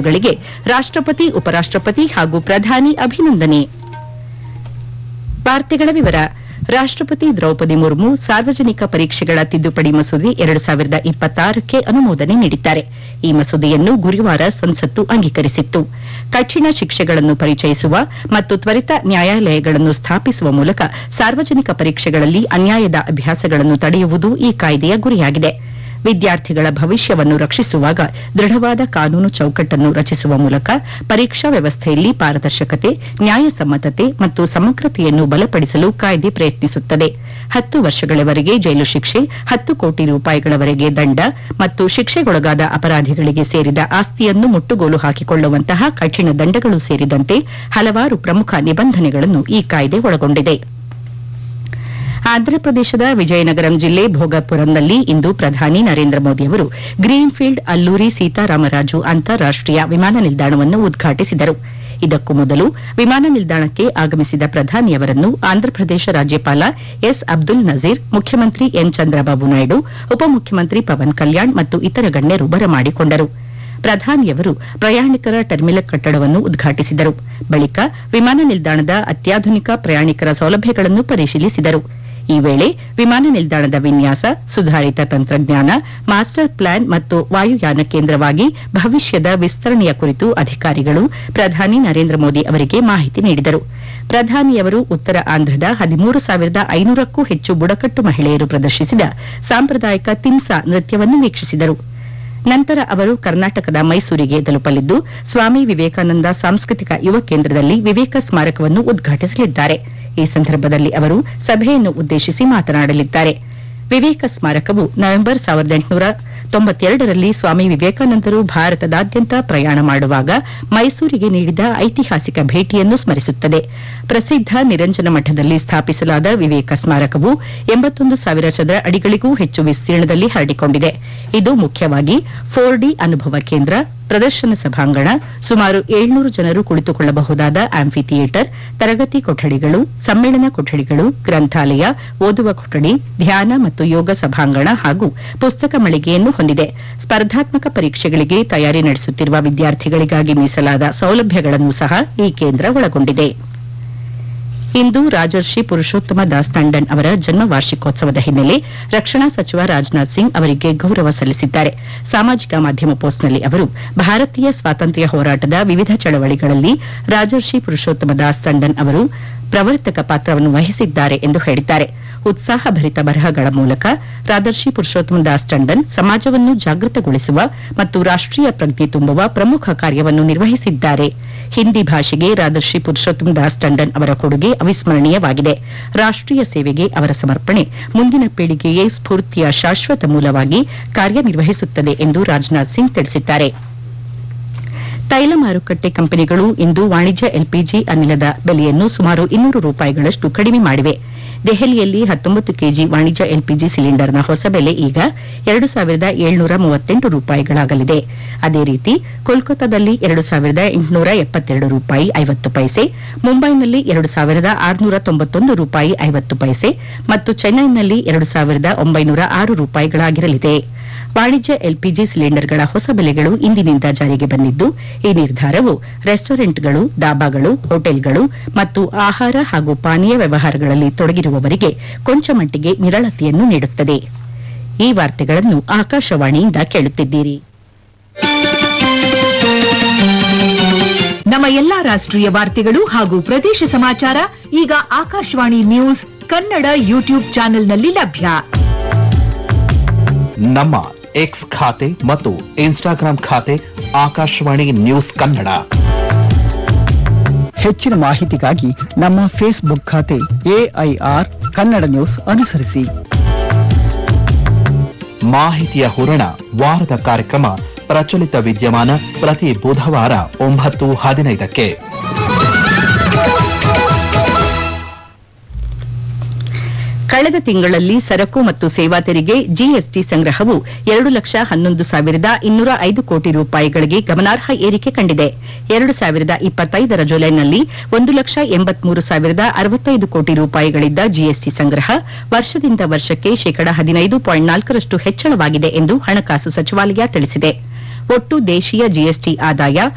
ವಿದ್ಯಾರ್ಥಿಗಳಿಗೆ ರಾಷ್ಟ್ರಪತಿ ಉಪರಾಷ್ಟ್ರಪತಿ ಹಾಗೂ ಪ್ರಧಾನಿ ಅಭಿನಂದನೆ. ವಾರ್ತೆಗಳ ವಿವರ. ರಾಷ್ಟ್ರಪತಿ ದ್ರೌಪದಿ ಮುರ್ಮು ಸಾರ್ವಜನಿಕ ಪರೀಕ್ಷೆಗಳ ತಿದ್ದುಪಡಿ ಮಸೂದೆ 2026ಕ್ಕೆ ಅನುಮೋದನೆ ನೀಡಿದ್ದಾರೆ. ಈ ಮಸೂದೆಯನ್ನು ಗುರುವಾರ ಸಂಸತ್ತು ಅಂಗೀಕರಿಸಿತ್ತು. ಕಠಿಣ ಶಿಕ್ಷೆಗಳನ್ನು ಪರಿಚಯಿಸುವ ಮತ್ತು ತ್ವರಿತ ನ್ಯಾಯಾಲಯಗಳನ್ನು ಸ್ಥಾಪಿಸುವ ಮೂಲಕ ಸಾರ್ವಜನಿಕ ಪರೀಕ್ಷೆಗಳಲ್ಲಿ ಅನ್ಯಾಯದ ಅಭ್ಯಾಸಗಳನ್ನು ತಡೆಯುವುದು ಈ ಕಾಯ್ದೆಯ ಗುರಿಯಾಗಿದೆ. ವಿದ್ಯಾರ್ಥಿಗಳ ಭವಿಷ್ಯವನ್ನು ರಕ್ಷಿಸುವಾಗ ದೃಢವಾದ ಕಾನೂನು ಚೌಕಟ್ಟನ್ನು ರಚಿಸುವ ಮೂಲಕ ಪರೀಕ್ಷಾ ವ್ಯವಸ್ಥೆಯಲ್ಲಿ ಪಾರದರ್ಶಕತೆ, ನ್ಯಾಯಸಮ್ಮತತೆ ಮತ್ತು ಸಮಗ್ರತೆಯನ್ನು ಬಲಪಡಿಸಲು ಕಾಯ್ದೆ ಪ್ರಯತ್ನಿಸುತ್ತದೆ. 10 ವರ್ಷಗಳವರೆಗೆ ಜೈಲು ಶಿಕ್ಷೆ, 10 ಕೋಟಿ ರೂಪಾಯಿಗಳವರೆಗೆ ದಂಡ ಮತ್ತು ಶಿಕ್ಷೆಗೊಳಗಾದ ಅಪರಾಧಿಗಳಿಗೆ ಸೇರಿದ ಆಸ್ತಿಯನ್ನು ಮುಟ್ಟುಗೋಲು ಹಾಕಿಕೊಳ್ಳುವಂತಹ ಕಠಿಣ ದಂಡಗಳು ಸೇರಿದಂತೆ ಹಲವಾರು ಪ್ರಮುಖ ನಿಬಂಧನೆಗಳನ್ನು ಈ ಕಾಯ್ದೆ ಒಳಗೊಂಡಿದೆ. ಆಂಧ್ರಪ್ರದೇಶದ ವಿಜಯನಗರಂ ಜಿಲ್ಲೆ ಭೋಗಪುರಂನಲ್ಲಿ ಇಂದು ಪ್ರಧಾನಿ ನರೇಂದ್ರ ಮೋದಿ ಅವರು ಗ್ರೀನ್ಫೀಲ್ಡ್ ಅಲ್ಲೂರಿ ಸೀತಾರಾಮರಾಜು ಅಂತಾರಾಷ್ಟೀಯ ವಿಮಾನ ನಿಲ್ದಾಣವನ್ನು ಉದ್ಘಾಟಿಸಿದರು. ಇದಕ್ಕೂ ಮೊದಲು ವಿಮಾನ ನಿಲ್ದಾಣಕ್ಕೆ ಆಗಮಿಸಿದ ಪ್ರಧಾನಿಯವರನ್ನು ಆಂಧ್ರಪ್ರದೇಶ ರಾಜ್ಯಪಾಲ ಎಸ್ ಅಬ್ದುಲ್ ನಜೀರ್, ಮುಖ್ಯಮಂತ್ರಿ ಎನ್ ಚಂದ್ರಬಾಬು ನಾಯ್ಡು, ಉಪಮುಖ್ಯಮಂತ್ರಿ ಪವನ್ ಕಲ್ಯಾಣ್ ಮತ್ತು ಇತರ ಗಣ್ಯರು ಬರಮಾಡಿಕೊಂಡರು. ಪ್ರಧಾನಿಯವರು ಪ್ರಯಾಣಿಕರ ಟರ್ಮಿನಲ್ ಕಟ್ಟಡವನ್ನು ಉದ್ಘಾಟಿಸಿದರು. ಬಳಿಕ ವಿಮಾನ ನಿಲ್ದಾಣದ ಅತ್ಯಾಧುನಿಕ ಪ್ರಯಾಣಿಕರ ಸೌಲಭ್ಯಗಳನ್ನು ಪರಿಶೀಲಿಸಿದರು. ಈ ವೇಳೆ ವಿಮಾನ ನಿಲ್ದಾಣದ ವಿನ್ಯಾಸ, ಸುಧಾರಿತ ತಂತ್ರಜ್ಞಾನ, ಮಾಸ್ಟರ್ ಪ್ಲಾನ್ ಮತ್ತು ವಾಯುಯಾನ ಕೇಂದ್ರವಾಗಿ ಭವಿಷ್ಯದ ವಿಸ್ತರಣೆಯ ಕುರಿತು ಅಧಿಕಾರಿಗಳು ಪ್ರಧಾನಿ ನರೇಂದ್ರ ಮೋದಿ ಅವರಿಗೆ ಮಾಹಿತಿ ನೀಡಿದರು. ಪ್ರಧಾನಿಯವರು ಉತ್ತರ ಆಂಧ್ರದ 13,500ಕ್ಕೂ ಹೆಚ್ಚು ಬುಡಕಟ್ಟು ಮಹಿಳೆಯರು ಪ್ರದರ್ಶಿಸಿದ ಸಾಂಪ್ರದಾಯಿಕ ತಿಮ್ಸಾ ನೃತ್ಯವನ್ನು ವೀಕ್ಷಿಸಿದರು. ನಂತರ ಅವರು ಕರ್ನಾಟಕದ ಮೈಸೂರಿಗೆ ತಲುಪಲಿದ್ದು, ಸ್ವಾಮಿ ವಿವೇಕಾನಂದ ಸಾಂಸ್ಕೃತಿಕ ಯುವ ಕೇಂದ್ರದಲ್ಲಿ ವಿವೇಕ ಸ್ಮಾರಕವನ್ನು ಉದ್ಘಾಟಿಸಲಿದ್ದಾರೆ. ಈ ಸಂದರ್ಭದಲ್ಲಿ ಅವರು ಸಭೆಯನ್ನು ಉದ್ದೇಶಿಸಿ ಮಾತನಾಡಲಿದ್ದಾರೆ. ವಿವೇಕ ಸ್ಮಾರಕವು ನವೆಂಬರ್ 1892ರಲ್ಲಿ ಸ್ವಾಮಿ ವಿವೇಕಾನಂದರು ಭಾರತದಾದ್ಯಂತ ಪ್ರಯಾಣ ಮಾಡುವಾಗ ಮೈಸೂರಿಗೆ ನೀಡಿದ ಐತಿಹಾಸಿಕ ಭೇಟಿಯನ್ನು ಸ್ಮರಿಸುತ್ತದೆ. ಪ್ರಸಿದ್ಧ ನಿರಂಜನ ಮಠದಲ್ಲಿ ಸ್ಥಾಪಿಸಲಾದ ವಿವೇಕ ಸ್ಮಾರಕವು 81,000 ಚದರ ಅಡಿಗಳಿಗೂ ಹೆಚ್ಚು ವಿಸ್ತೀರ್ಣದಲ್ಲಿ ಹರಡಿಕೊಂಡಿದೆ. ಇದು ಮುಖ್ಯವಾಗಿ 4D ಅನುಭವ ಕೇಂದ್ರ, ಪ್ರದರ್ಶನ ಸಭಾಂಗಣ, ಸುಮಾರು 700 ಜನರು ಕುಳಿತುಕೊಳ್ಳಬಹುದಾದ ಆಂಫಿ ಥಿಯೇಟರ್, ತರಗತಿ ಕೊಠಡಿಗಳು, ಸಮ್ಮೇಳನ ಕೊಠಡಿಗಳು, ಗ್ರಂಥಾಲಯ, ಓದುವ ಕೊಠಡಿ, ಧ್ಯಾನ ಮತ್ತು ಯೋಗ ಸಭಾಂಗಣ ಹಾಗೂ ಪುಸ್ತಕ ಮಳಿಗೆಯನ್ನು ಹೊಂದಿದೆ. ಸ್ಪರ್ಧಾತ್ಮಕ ಪರೀಕ್ಷೆಗಳಿಗೆ ತಯಾರಿ ನಡೆಸುತ್ತಿರುವ ವಿದ್ಯಾರ್ಥಿಗಳಿಗಾಗಿ ಮೀಸಲಾದ ಸೌಲಭ್ಯಗಳನ್ನು ಸಹ ಈ ಕೇಂದ್ರ ಒಳಗೊಂಡಿದೆ. ಇಂದು ರಾಜರ್ಷಿ ಪುರುಷೋತ್ತಮ ದಾಸ್ ಟಂಡನ್ ಅವರ ಜನ್ಮ ವಾರ್ಷಿಕೋತ್ಸವದ ಹಿನ್ನೆಲೆ ರಕ್ಷಣಾ ಸಚಿವ ರಾಜನಾಥ್ ಸಿಂಗ್ ಅವರಿಗೆ ಗೌರವ ಸಲ್ಲಿಸಿದ್ದಾರೆ. ಸಾಮಾಜಿಕ ಮಾಧ್ಯಮ ಪೋಸ್ಟ್ನಲ್ಲಿ ಅವರು ಭಾರತೀಯ ಸ್ವಾತಂತ್ರ್ಯ ಹೋರಾಟದ ವಿವಿಧ ಚಳವಳಿಗಳಲ್ಲಿ ರಾಜರ್ಷಿ ಪುರುಷೋತ್ತಮ ದಾಸ್ ಟಂಡನ್ ಅವರು ಪ್ರವರ್ತಕ ಪಾತ್ರವನ್ನು ವಹಿಸಿದ್ದಾರೆ ಎಂದು ಹೇಳಿದ್ದಾರೆ. ಉತ್ಸಾಹಭರಿತ ಬರಹಗಳ ಮೂಲಕ ರಾಜರ್ಷಿ ಪುರುಷೋತ್ತಮ ದಾಸ್ ಟಂಡನ್ ಸಮಾಜವನ್ನು ಜಾಗೃತಗೊಳಿಸುವ ಮತ್ತು ರಾಷ್ಟೀಯ ಪ್ರಜ್ಞೆ ತುಂಬುವ ಪ್ರಮುಖ ಕಾರ್ಯವನ್ನು ನಿರ್ವಹಿಸಿದ್ದಾರೆ. ಹಿಂದಿ ಭಾಷೆಗೆ ರಾಜರ್ಷಿ ಪುರುಷೋತ್ತಮ ದಾಸ್ ಟಂಡನ್ ಅವರ ಕೊಡುಗೆ ಅವಿಸ್ಮರಣೀಯವಾಗಿದೆ. ರಾಷ್ಟೀಯ ಸೇವೆಗೆ ಅವರ ಸಮರ್ಪಣೆ ಮುಂದಿನ ಪೀಳಿಗೆಗೆ ಸ್ಫೂರ್ತಿಯ ಶಾಶ್ವತ ಮೂಲವಾಗಿ ಕಾರ್ಯನಿರ್ವಹಿಸುತ್ತದೆ ಎಂದು ರಾಜನಾಥ್ ಸಿಂಗ್ ತಿಳಿಸಿದ್ದಾರೆ. ತೈಲ ಮಾರುಕಟ್ಟೆ ಕಂಪನಿಗಳು ಇಂದು ವಾಣಿಜ್ಯ ಎಲ್ಪಿಜಿ ಅನಿಲದ ಬೆಲೆಯನ್ನು ಸುಮಾರು 200 ರೂಪಾಯಿಗಳಷ್ಟು ಕಡಿಮೆ ಮಾಡಿವೆ. ದೆಹಲಿಯಲ್ಲಿ 19 ಕೆಜಿ ವಾಣಿಜ್ಯ ಎಲ್ಪಿಜಿ ಸಿಲಿಂಡರ್ನ ಹೊಸ ಬೆಲೆ ಈಗ 2,738 ರೂಪಾಯಿಗಳಾಗಲಿದೆ. ಅದೇ ರೀತಿ ಕೋಲ್ಕತ್ತಾದಲ್ಲಿ 2,872 ರೂಪಾಯಿ 50 ಪೈಸೆ, ಮುಂಬೈನಲ್ಲಿ 2,691 ರೂಪಾಯಿ 50 ಪೈಸೆ ಮತ್ತು ಚೆನ್ನೈನಲ್ಲಿ 2,906 ರೂಪಾಯಿಗಳಾಗಿರಲಿದೆ. ವಾಣಿಜ್ಯ ಎಲ್ಪಿಜಿ ಸಿಲಿಂಡರ್ಗಳ ಹೊಸ ಬೆಲೆಗಳು ಇಂದಿನಿಂದ ಜಾರಿಗೆ ಬಂದಿದ್ದು, ಈ ನಿರ್ಧಾರವು ರೆಸ್ಟೋರೆಂಟ್ಗಳು, ಡಾಬಾಗಳು, ಹೋಟೆಲ್ಗಳು ಮತ್ತು ಆಹಾರ ಹಾಗೂ ಪಾನೀಯ ವ್ಯವಹಾರಗಳಲ್ಲಿ ತೊಡಗಿರುವವರಿಗೆ ಕೊಂಚ ಮಟ್ಟಿಗೆ ನಿರಳತೆಯನ್ನು ನೀಡುತ್ತದೆ. ಈ ವಾರ್ತೆಗಳನ್ನು ಆಕಾಶವಾಣಿಯಿಂದ ಕೇಳುತ್ತಿದ್ದೀರಿ. ನಮ್ಮ ಎಲ್ಲಾ ರಾಷ್ಟ್ರೀಯ ವಾರ್ತೆಗಳು ಹಾಗೂ ಪ್ರದೇಶ ಸಮಾಚಾರ ಈಗ ಆಕಾಶವಾಣಿ ನ್ಯೂಸ್ ಕನ್ನಡ ಯೂಟ್ಯೂಬ್ ಚಾನೆಲ್ನಲ್ಲಿ ಲಭ್ಯ. ನಮ್ಮ ಎಕ್ಸ್ ಖಾತೆ ಮತ್ತು ಇನ್ಸ್ಟಾಗ್ರಾಂ ಖಾತೆ ಆಕಾಶವಾಣಿ ನ್ಯೂಸ್ ಕನ್ನಡ. ಹೆಚ್ಚಿನ ಮಾಹಿತಿಗಾಗಿ ನಮ್ಮ ಫೇಸ್ಬುಕ್ ಖಾತೆ ಎಐಆರ್ ಕನ್ನಡ ನ್ಯೂಸ್ ಅನುಸರಿಸಿ. ಮಾಹಿತಿಯ ಹೂರಣ ವಾರದ ಕಾರ್ಯಕ್ರಮ ಪ್ರಚಲಿತ ವಿದ್ಯಮಾನ ಪ್ರತಿ ಬುಧವಾರ 9:15ಕ್ಕೆ. ಕಳೆದ ತಿಂಗಳಲ್ಲಿ ಸರಕು ಮತ್ತು ಸೇವಾ ತೆರಿಗೆ ಜಿಎಸ್ಟಿ ಸಂಗ್ರಹವು 2,11,205 ಕೋಟಿ ರೂಪಾಯಿಗಳಿಗೆ ಗಮನಾರ್ಹ ಏರಿಕೆ ಕಂಡಿದೆ. 2025ರ ಜುಲೈನಲ್ಲಿ 1,83,065 ಕೋಟಿ ರೂಪಾಯಿಗಳಿದ್ದ ಜಿಎಸ್ಟಿ ಸಂಗ್ರಹ ವರ್ಷದಿಂದ ವರ್ಷಕ್ಕೆ ಶೇಕಡಾ 15.4ರಷ್ಟು ಹೆಚ್ಚಳವಾಗಿದೆ ಎಂದು ಹಣಕಾಸು ಸಚಿವಾಲಯ ತಿಳಿಸಿದೆ. ಒಟ್ಟು ದೇಶೀಯ ಜಿಎಸ್ಟಿ ಆದಾಯ